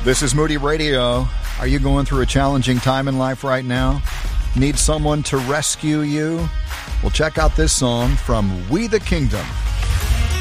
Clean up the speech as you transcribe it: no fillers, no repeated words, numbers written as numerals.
This is Moody Radio. Are you going through a challenging time in life right now? Need someone to rescue you? Well, check out this song from We the Kingdom.